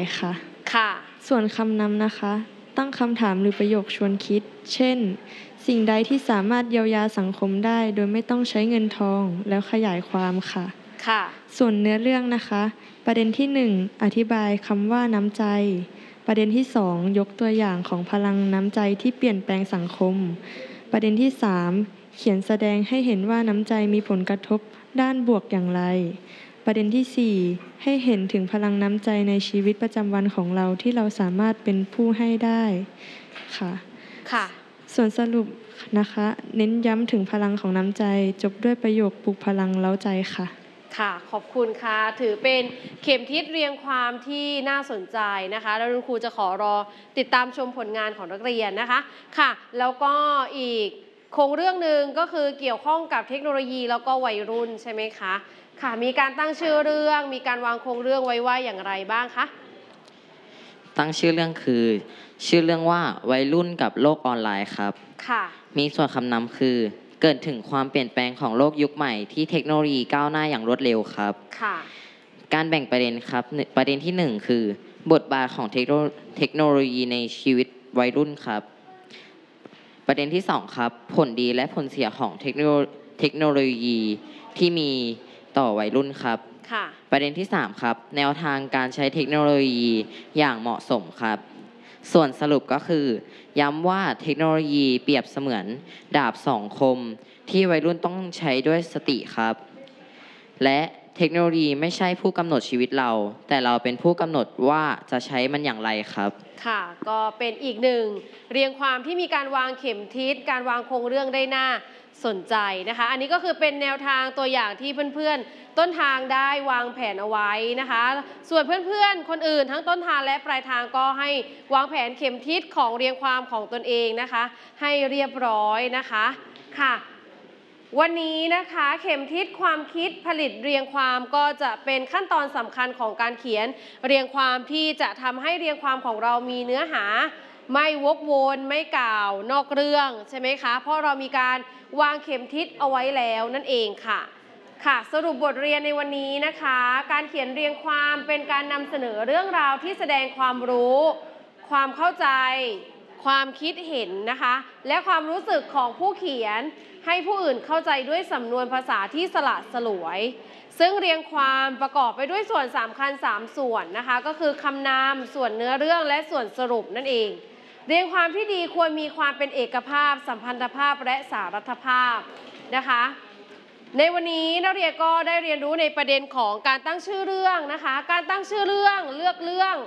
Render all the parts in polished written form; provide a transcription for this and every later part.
ค่ะค่ะส่วนคำนำนะคะตั้งคำถามหรือประโยคชวนคิดเช่นสิ่งใดที่สามารถเยียวยาสังคมได้โดยไม่ต้องใช้เงินทองแล้วขยายความค่ะค่ะส่วนเนื้อเรื่องนะคะประเด็นที่1อธิบายคำว่าน้ำใจประเด็นที่2ยกตัวอย่างของพลังน้ำใจที่เปลี่ยนแปลงสังคมประเด็นที่3เขียนแสดงให้เห็นว่าน้ำใจมีผลกระทบด้านบวกอย่างไรประเด็นที่4ให้เห็นถึงพลังน้ำใจในชีวิตประจำวันของเราที่เราสามารถเป็นผู้ให้ได้ค่ะค่ะส่วนสรุปนะคะเน้นย้ำถึงพลังของน้ำใจจบด้วยประโยคปลุกพลังเร้าใจค่ะค่ะขอบคุณค่ะถือเป็นเข็มทิศเรียงความที่น่าสนใจนะคะแล้วคุณครูจะขอรอติดตามชมผลงานของนักเรียนนะคะค่ะแล้วก็อีกโครงเรื่องหนึ่งก็คือเกี่ยวข้องกับเทคโนโลยีแล้วก็วัยรุ่นใช่ไหมคะค่ะมีการตั้งชื่อเรื่องมีการวางโครงเรื่องไว้ว่าอย่างไรบ้างคะตั้งชื่อเรื่องคือชื่อเรื่องว่าวัยรุ่นกับโลกออนไลน์ครับค่ะมีส่วนคำนำคือเกิดถึงความเปลี่ยนแปลงของโลกยุคใหม่ที่เทคโนโลยีก้าวหน้าอย่างรวดเร็วครับค่ะการแบ่งประเด็นครับประเด็นที่1คือบทบาทของเทคโนโลยีในชีวิตวัยรุ่นครับประเด็นที่2ครับผลดีและผลเสียของเทคโนโลยีที่มีต่อวัยรุ่นครับประเด็นที่3ครับแนวทางการใช้เทคโนโลยีอย่างเหมาะสมครับส่วนสรุปก็คือย้ำว่าเทคโนโลยีเปรียบเสมือนดาบสองคมที่วัยรุ่นต้องใช้ด้วยสติครับและเทคโนโลยีไม่ใช่ผู้กำหนดชีวิตเราแต่เราเป็นผู้กำหนดว่าจะใช้มันอย่างไรครับค่ะก็เป็นอีกหนึ่งเรียงความที่มีการวางเข็มทิศการวางโครงเรื่องได้น่าสนใจนะคะอันนี้ก็คือเป็นแนวทางตัวอย่างที่เพื่อนๆต้นทางได้วางแผนเอาไว้นะคะส่วนเพื่อนๆคนอื่นทั้งต้นทางและปลายทางก็ให้วางแผนเข็มทิศของเรียงความของตนเองนะคะให้เรียบร้อยนะคะค่ะวันนี้นะคะเข็มทิศความคิดผลิตเรียงความก็จะเป็นขั้นตอนสำคัญของการเขียนเรียงความที่จะทำให้เรียงความของเรามีเนื้อหาไม่วกวนไม่กล่าวนอกเรื่องใช่ไหมคะเพราะเรามีการวางเข็มทิศเอาไว้แล้วนั่นเองค่ะค่ะสรุปบทเรียนในวันนี้นะคะการเขียนเรียงความเป็นการนำเสนอเรื่องราวที่แสดงความรู้ความเข้าใจความคิดเห็นนะคะและความรู้สึกของผู้เขียนให้ผู้อื่นเข้าใจด้วยสำนวนภาษาที่สละสลวยซึ่งเรียงความประกอบไปด้วยส่วนสำคัญ3ส่วนนะคะก็คือคำนำส่วนเนื้อเรื่องและส่วนสรุปนั่นเองเรียงความที่ดีควรมีความเป็นเอกภาพสัมพันธภาพและสารัฐภาพนะคะในวันนี้นักเรียนก็ได้เรียนรู้ในประเด็นของการตั้งชื่อเรื่องนะคะการตั้งชื่อเรื่องเลือกเรื่อง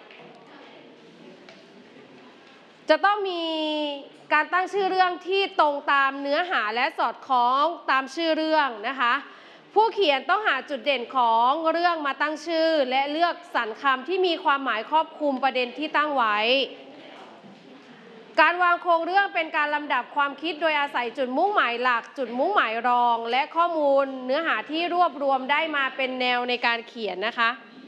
จะต้องมีการตั้งชื่อเรื่องที่ตรงตามเนื้อหาและสอดคล้องตามชื่อเรื่องนะคะผู้เขียนต้องหาจุดเด่นของเรื่องมาตั้งชื่อและเลือกสรรคำที่มีความหมายครอบคลุมประเด็นที่ตั้งไว้การวางโครงเรื่องเป็นการลำดับความคิดโดยอาศัยจุดมุ่งหมายหลักจุดมุ่งหมายรองและข้อมูลเนื้อหาที่รวบรวมได้มาเป็นแนวในการเขียนนะคะ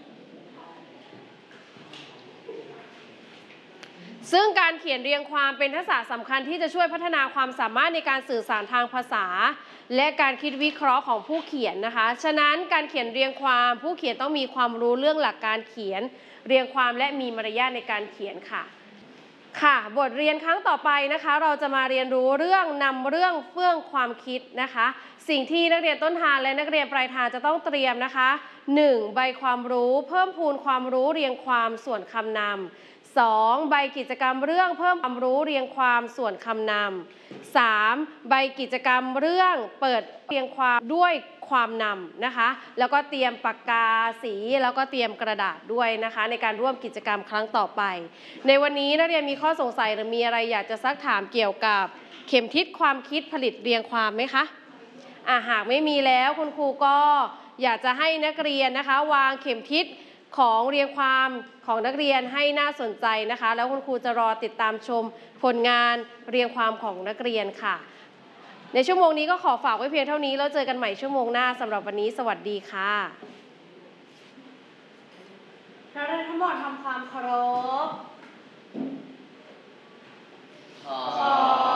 ซึ่งการเขียนเรียงความเป็นทักษะสำคัญที่จะช่วยพัฒนาความสามารถในการสื่อสารทางภาษาและการคิดวิเคราะห์ของผู้เขียนนะคะฉะนั้นการเขียนเรียงความผู้เขียนต้องมีความรู้เรื่องหลักการเขียนเรียงความและมีมารยาทในการเขียนค่ะค่ะบทเรียนครั้งต่อไปนะคะเราจะมาเรียนรู้เรื่องนำเรื่องเฟื่องความคิดนะคะสิ่งที่นักเรียนต้นทางและนักเรียนปลายทางจะต้องเตรียมนะคะ1ใบความรู้เพิ่มพูนความรู้เรียงความส่วนคำนำ2ใบกิจกรรมเรื่องเพิ่มความรู้เรียงความส่วนคำนำ3ใบกิจกรรมเรื่องเปิดเรียงความด้วยความนำนะคะแล้วก็เตรียมปากกาสีแล้วก็เตรียมกระดาษด้วยนะคะในการร่วมกิจกรรมครั้งต่อไปในวันนี้นักเรียนมีข้อสงสัยหรือมีอะไรอยากจะซักถามเกี่ยวกับเข็มทิศความคิดผลิตเรียงความไหมคะหากไม่มีแล้วคุณครูก็อยากจะให้นักเรียนนะคะวางเข็มทิศของเรียงความของนักเรียนให้น่าสนใจนะคะแล้วคุณครูจะรอติดตามชมผลงานเรียงความของนักเรียนค่ะในชั่วโมงนี้ก็ขอฝากไว้เพียงเท่านี้แล้วเจอกันใหม่ชั่วโมงหน้าสำหรับวันนี้สวัสดีค่ะนักเรียนทั้งหมดทำความเคารพขอ